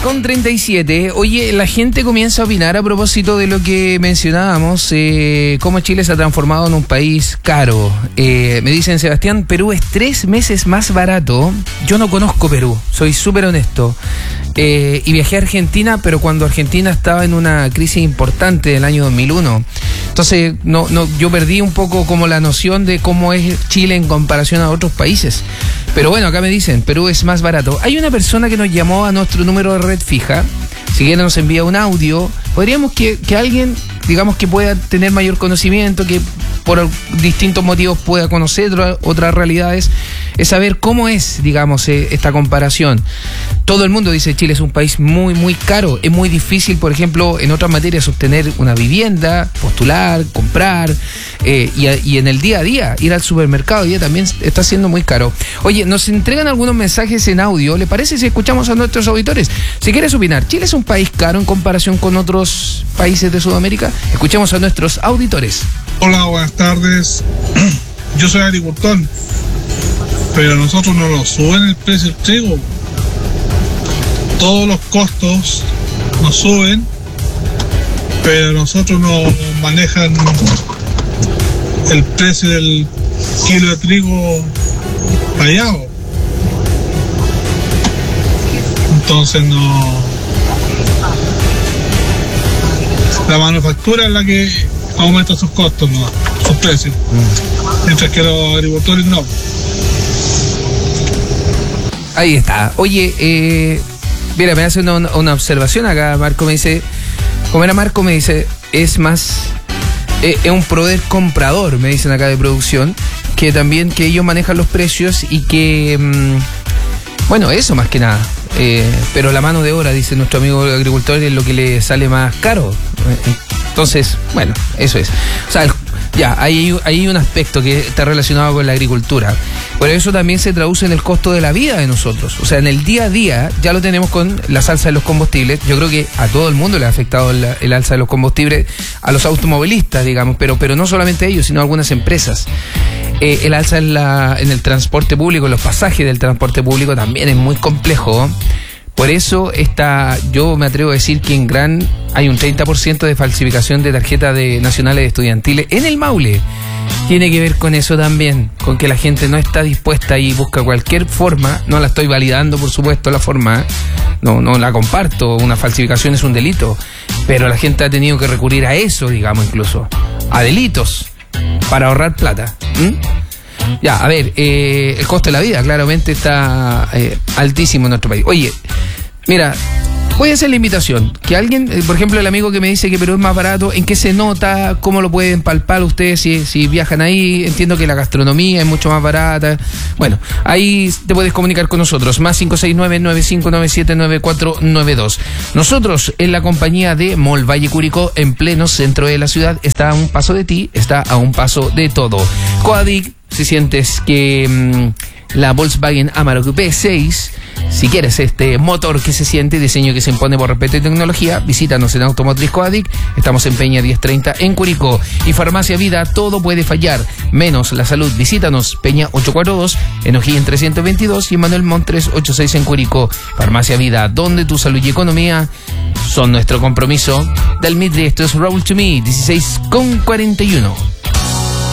10:37. Oye, la gente comienza a opinar a propósito de lo que mencionábamos, cómo Chile se ha transformado en un país caro. Me dicen, Sebastián, Perú es 3 meses más barato. Yo no conozco Perú, soy súper honesto. Y viajé a Argentina, pero cuando Argentina estaba en una crisis importante del año 2001. Entonces, yo perdí un poco como la noción de cómo es Chile en comparación a otros países. Pero bueno, acá me dicen, Perú es más barato. Hay una persona que nos llamó a nuestro número de red fija. Si quieren nos envía un audio. Podríamos que alguien, digamos, que pueda tener mayor conocimiento, que por distintos motivos pueda conocer otras realidades, es saber cómo es, digamos, esta comparación. Todo el mundo dice Chile es un país muy, muy caro. Es muy difícil, por ejemplo, en otras materias obtener una vivienda, postular, comprar, y en el día a día, ir al supermercado ya también está siendo muy caro. Oye, nos entregan algunos mensajes en audio. ¿Le parece si escuchamos a nuestros auditores? Si quieres opinar, ¿Chile es un país caro en comparación con otros países de Sudamérica? Escuchemos a nuestros auditores. Hola, buenas tardes. Yo soy agricultor, pero a nosotros nos lo suben el precio del trigo. Todos los costos nos suben, pero nosotros nos manejan el precio del kilo de trigo rallado. Entonces la manufactura es la que aumenta sus costos, no sus precios, mientras que los agricultores no. Ahí está. Oye, mira, me hace una observación acá. Marco me dice, como era Marco, me dice, es un proveedor comprador, me dicen acá de producción, que también que ellos manejan los precios y que, bueno, eso más que nada. Pero la mano de obra, dice nuestro amigo agricultor, es lo que le sale más caro. Entonces, bueno, eso es. O sea, ya, hay un aspecto que está relacionado con la agricultura. Por eso también se traduce en el costo de la vida de nosotros. O sea, en el día a día ya lo tenemos con las alzas de los combustibles. Yo creo que a todo el mundo le ha afectado el alza de los combustibles, a los automovilistas, digamos, pero no solamente a ellos, sino a algunas empresas. El alza en el transporte público, los pasajes del transporte público también es muy complejo. Por eso yo me atrevo a decir que hay un 30% de falsificación de tarjetas nacionales estudiantiles en el Maule. Tiene que ver con eso también, con que la gente no está dispuesta y busca cualquier forma. No la estoy validando, por supuesto, la forma, no la comparto, una falsificación es un delito, pero la gente ha tenido que recurrir a eso, digamos, incluso a delitos para ahorrar plata. Ya, a ver, el costo de la vida claramente está altísimo en nuestro país. Oye, mira, voy a hacer la invitación, que alguien, por ejemplo, el amigo que me dice que Perú es más barato, ¿en qué se nota? ¿Cómo lo pueden palpar ustedes si viajan ahí? Entiendo que la gastronomía es mucho más barata. Bueno, ahí te puedes comunicar con nosotros, más 569-9597-9492. Nosotros, en la compañía de Mall Valle Curicó, en pleno centro de la ciudad, está a un paso de ti, está a un paso de todo. Coadic, si sientes que la Volkswagen Amarok B6, si quieres este motor que se siente, diseño que se impone por respeto y tecnología, visítanos en Automotriz Coadic. Estamos en Peña 1030 en Curicó. Y Farmacia Vida, todo puede fallar, menos la salud. Visítanos Peña 842, en O'Higgins 322 y en Manuel Montt 386 en Curicó. Farmacia Vida, donde tu salud y economía son nuestro compromiso. Del Midri, esto es Roll to Me, 16:41.